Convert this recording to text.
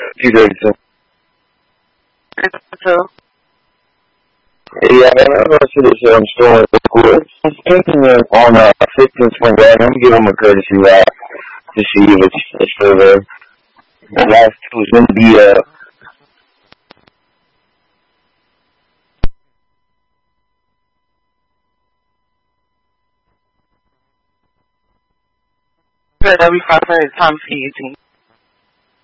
232. So, Yeah, man, I'm going to see this store real quick. I'm thinking on 15 Spring Garden. I'm going to give them a courtesy ride to see if it's still there. The last two is going to be, that'll be 500 times for you, team.